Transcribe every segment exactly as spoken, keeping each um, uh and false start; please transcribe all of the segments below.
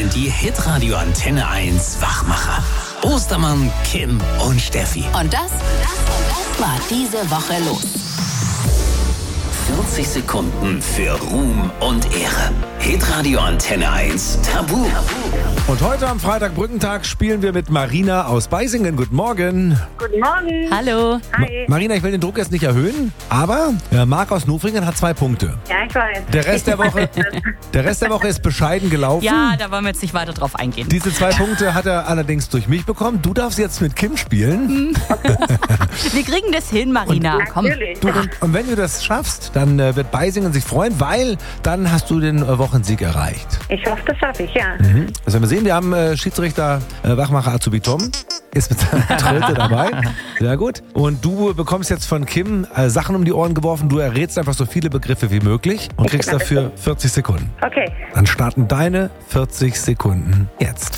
sind die Hitradio Antenne eins Wachmacher. Ostermann, Kim und Steffi. Und das, das war diese Woche los. vierzig Sekunden für Ruhm und Ehre. Hitradio Antenne eins Tabu. Und heute am Freitag Brückentag spielen wir mit Marina aus Beisingen. Guten Morgen. Guten Morgen. Hallo. Ma- Marina, ich will den Druck jetzt nicht erhöhen, aber äh, Marc aus Nufringen hat zwei Punkte. Ja, ich weiß. Der Rest der Woche, der Rest der Woche ist bescheiden gelaufen. Ja, da wollen wir jetzt nicht weiter drauf eingehen. Diese zwei Punkte hat er allerdings durch mich bekommen. Du darfst jetzt mit Kim spielen. Wir kriegen das hin, Marina. Komm. Natürlich. Du, und, und wenn du das schaffst, dann äh, wird Beisingen sich freuen, weil dann hast du den äh, Wochensieg erreicht. Ich hoffe, das schaffe ich, ja. Mhm. Das werden wir sehen. Wir haben äh, Schiedsrichter äh, Wachmacher Azubi Tom. Ist mit seiner Tröte dabei. Sehr gut. Und du bekommst jetzt von Kim äh, Sachen um die Ohren geworfen. Du errätst einfach so viele Begriffe wie möglich und kriegst dafür vierzig Sekunden. Okay. Dann starten deine vierzig Sekunden jetzt.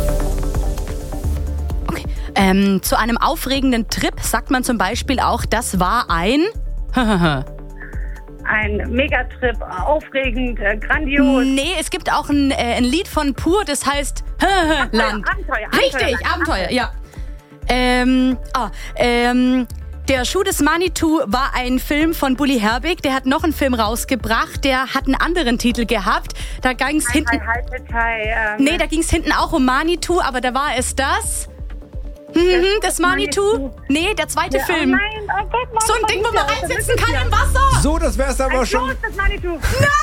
Okay. Ähm, zu einem aufregenden Trip sagt man zum Beispiel auch, das war ein... Ein Megatrip, aufregend, äh, grandios. Nee, es gibt auch ein, äh, ein Lied von Pur, das heißt Land. Abenteuer, Richtig, Abenteuerland. Abenteuer, ja. Ähm, ah, ähm, Der Schuh des Manitou war ein Film von Bully Herbig. Der hat noch einen Film rausgebracht, der hat einen anderen Titel gehabt. Da ging's Hi, hinten... hi, hi, Detail, ähm, Nee, da ging es hinten auch um Manitou, aber da war es das... Mhm, das Manitou? Manitou. Nee, der zweite ja, Film. Oh nein, oh Gott, Mann, So ein Ding, wo man reinsitzen kann im Wasser. So, das wär's aber Ein schon. Floß, das Manitou.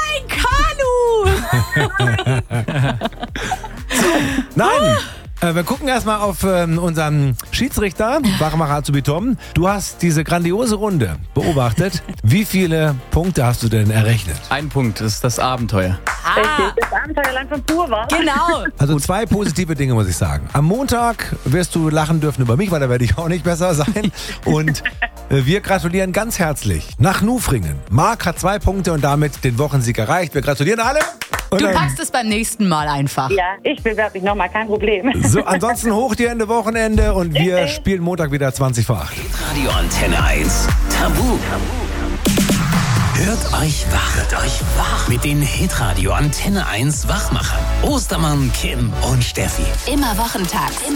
Nein, Kanu! Nein! Äh, wir gucken erstmal auf ähm, unseren Schiedsrichter, Wachmacher Azubi Tom. Du hast diese grandiose Runde beobachtet. Wie viele Punkte hast du denn errechnet? Ein Punkt, das ist das Abenteuer. Ah, Das Abenteuerland von Pur war. genau. Also zwei positive Dinge, muss ich sagen. Am Montag wirst du lachen dürfen über mich, weil da werde ich auch nicht besser sein. Und äh, wir gratulieren ganz herzlich nach Nufringen. Marc hat zwei Punkte und damit den Wochensieg erreicht. Wir gratulieren alle. Und Du dann- packst es beim nächsten Mal einfach. Ja, ich bewerbe mich nochmal, kein Problem. So, ansonsten hoch die Hände, Wochenende und wir spielen Montag wieder zwanzig vor acht. Hitradio Antenne eins Tabu. Hört euch wach. Hört euch wach. Mit den Hitradio Antenne eins Wachmachern. Ostermann, Kim und Steffi. Immer Wochentag. Immer